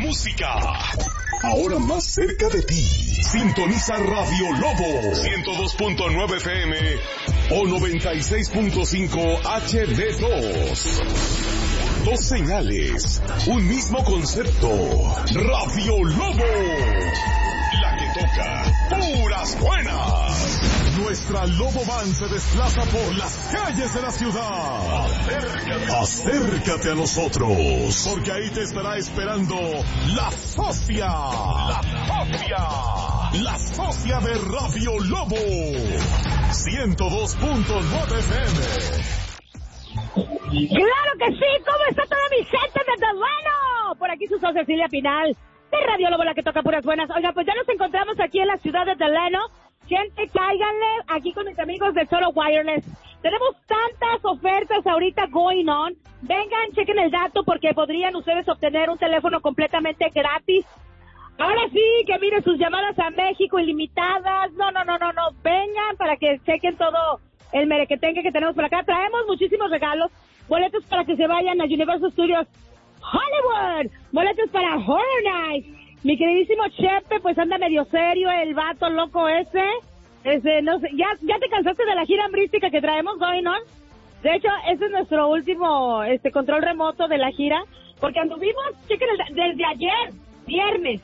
música. Ahora más cerca de ti. Sintoniza Radio Lobo 102.9 FM o 96.5 HD2. Dos señales, un mismo concepto. Radio Lobo, la que toca puras buenas. Nuestra Lobo Van se desplaza por las calles de la ciudad. Acércate a nosotros, porque ahí te estará esperando la socia. La socia de Radio Lobo 102.9 FM. ¡Claro que sí! ¿Cómo está toda mi gente de Delano? Por aquí su socia Silvia Pinal, de Radio Lobo, la que toca puras buenas. Oiga, pues ya nos encontramos aquí en la ciudad de Delano. Gente, cáiganle aquí con mis amigos de Solo Wireless. Tenemos tantas ofertas ahorita going on. Vengan, chequen el dato porque podrían ustedes obtener un teléfono completamente gratis. Ahora sí, que miren sus llamadas a México ilimitadas. No. Vengan para que chequen todo el merequetengue que tenemos por acá. Traemos muchísimos regalos. Boletos para que se vayan a Universal Studios Hollywood. Boletos para Horror Nights. Mi queridísimo Chepe, pues anda medio serio el vato loco ese. No sé, ¿ya te cansaste de la gira hambrística que traemos going on? De hecho, ese es nuestro último control remoto de la gira. Porque anduvimos, chequen, desde ayer, viernes,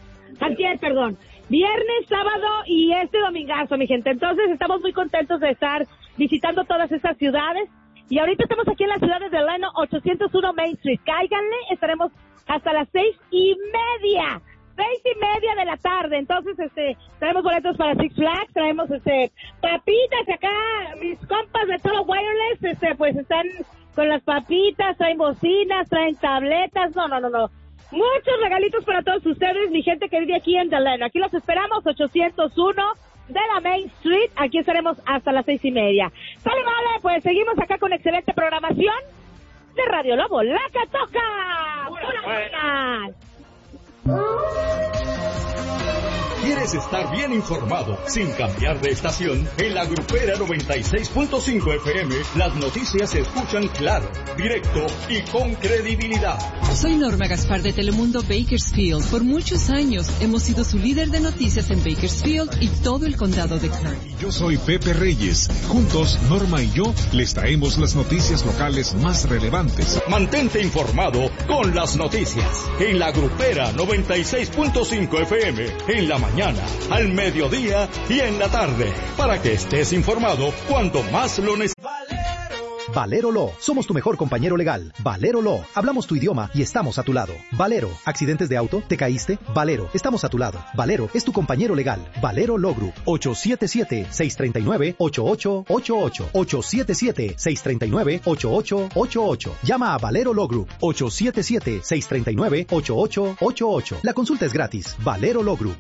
sábado y este domingazo, mi gente. Entonces estamos muy contentos de estar visitando todas estas ciudades. Y ahorita estamos aquí en la ciudad de Delano, 801 Main Street. Cáiganle, estaremos hasta las 6:30. 6:30 de la tarde. Entonces, traemos boletos para Six Flags, traemos, papitas acá. Mis compas de Solo Wireless, pues están con las papitas, traen bocinas, traen tabletas. No. Muchos regalitos para todos ustedes, mi gente que vive aquí en Delano. Aquí los esperamos, 801 de la Main Street. Aquí estaremos hasta las 6:30. Sale, vale, pues seguimos acá con excelente programación de Radio Lobo, la que toca. ¡Buenas! ¿Quieres estar bien informado sin cambiar de estación? En la Grupera 96.5 FM, las noticias se escuchan claro, directo y con credibilidad. Soy Norma Gaspar de Telemundo Bakersfield. Por muchos años hemos sido su líder de noticias en Bakersfield y todo el condado de Kern. Yo soy Pepe Reyes. Juntos, Norma y yo les traemos las noticias locales más relevantes. Mantente informado con las noticias. En la Grupera 96.5 FM, en la mañana, al mediodía y en la tarde, para que estés informado cuando más lo necesites. Valero Law, somos tu mejor compañero legal. Valero Law, hablamos tu idioma y estamos a tu lado. Valero, accidentes de auto, ¿te caíste? Valero, estamos a tu lado. Valero es tu compañero legal. Valero Law Group, 877-639-8888. 877-639-8888. Llama a Valero Law Group, 877-639-8888. La consulta es gratis. Valero Law Group,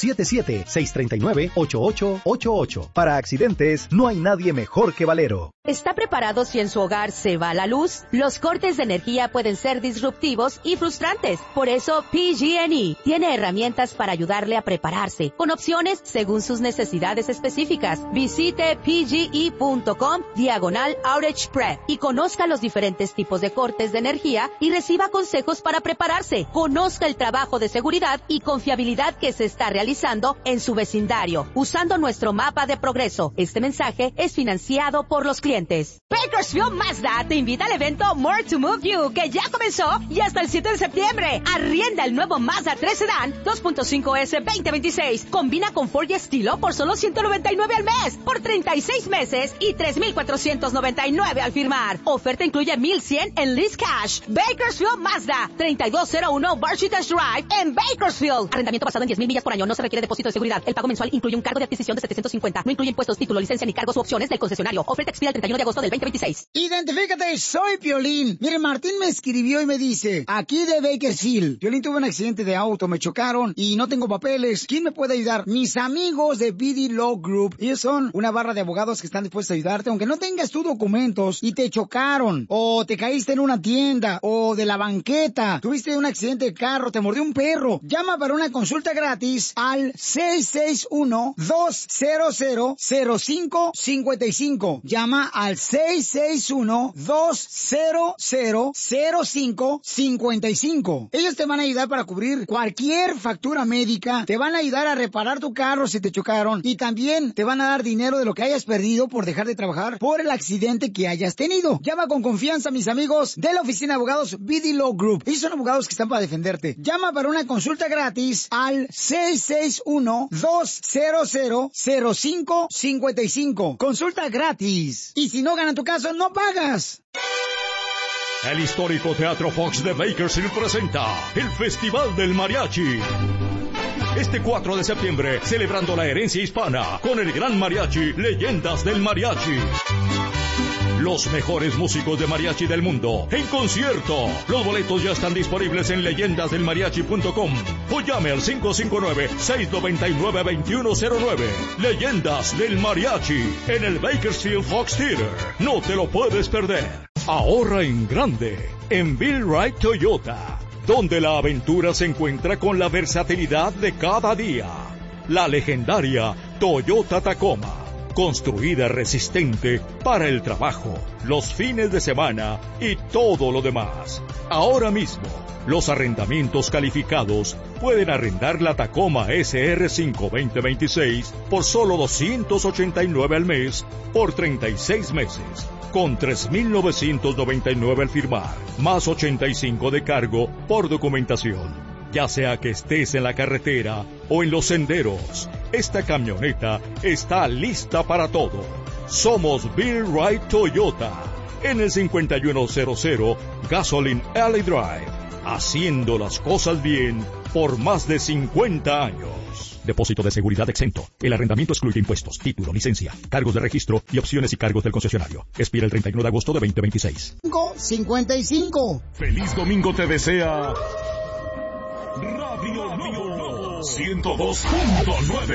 877-639-8888. Para accidentes, no hay nadie mejor que Valero. ¿Está preparado si en su hogar se va la luz? Los cortes de energía pueden ser disruptivos y frustrantes. Por eso PG&E tiene herramientas para ayudarle a prepararse, con opciones según sus necesidades específicas. Visite pge.com/outage prep y conozca los diferentes tipos de cortes de energía y reciba consejos para prepararse. Conozca el trabajo de seguridad y confiabilidad que se está realizando en su vecindario, usando nuestro mapa de progreso. Este mensaje es financiado por los clientes. Bakersfield Mazda te invita al evento More to Move You, que ya comenzó y hasta el 7 de septiembre. Arrienda el nuevo Mazda 3 Sedan 2.5S 2026. Combina confort y estilo por solo $199 al mes, por 36 meses y $3,499 al firmar. Oferta incluye $1,100 en lease cash. Bakersfield Mazda, 3201 Barchitas Drive en Bakersfield. Arrendamiento basado en 10,000 millas por año. No se requiere depósito de seguridad. El pago mensual incluye un cargo de adquisición de $750. No incluye impuestos, título, licencia ni cargos u opciones del concesionario. Oferta expira el 31 de agosto del 2026. Identifícate, soy Piolín. Mire, Martín me escribió y me dice, aquí de Bakersfield, Piolín tuvo un accidente de auto, me chocaron y no tengo papeles. ¿Quién me puede ayudar? Mis amigos de BD Law Group. Ellos son una barra de abogados que están dispuestos a ayudarte, aunque no tengas tus documentos y te chocaron, o te caíste en una tienda, o de la banqueta, tuviste un accidente de carro, te mordió un perro. Llama para una consulta gratis al 661-200-0555. Llama al 661-200-0555. Ellos te van a ayudar para cubrir cualquier factura médica, te van a ayudar a reparar tu carro si te chocaron y también te van a dar dinero de lo que hayas perdido por dejar de trabajar por el accidente que hayas tenido. Llama con confianza, mis amigos de la oficina de abogados BD Law Group. Ellos son abogados que están para defenderte. Llama para una consulta gratis al 661-200-0555. Consulta gratis. Y si no ganan tu caso, no pagas. El histórico Teatro Fox de Bakersfield presenta el Festival del Mariachi. Este 4 de septiembre, celebrando la herencia hispana con el gran mariachi Leyendas del Mariachi. Los mejores músicos de mariachi del mundo en concierto. Los boletos ya están disponibles en leyendasdelmariachi.com o llame al 559-699-2109. Leyendas del Mariachi en el Bakersfield Fox Theater. No te lo puedes perder. Ahorra en grande en Bill Wright Toyota, donde la aventura se encuentra con la versatilidad de cada día. La legendaria Toyota Tacoma, construida resistente para el trabajo, los fines de semana y todo lo demás. Ahora mismo, los arrendamientos calificados pueden arrendar la Tacoma SR5 2026 por solo $289 al mes por 36 meses. Con $3,999 al firmar, más $85 de cargo por documentación. Ya sea que estés en la carretera o en los senderos, esta camioneta está lista para todo. Somos Bill Wright Toyota, en el 5100 Gasoline Alley Drive, haciendo las cosas bien por más de 50 años. Depósito de seguridad exento. El arrendamiento excluye impuestos, título, licencia, cargos de registro y opciones y cargos del concesionario. Expira el 31 de agosto de 2026. 55. Feliz domingo te desea Radio Lobo 102.9.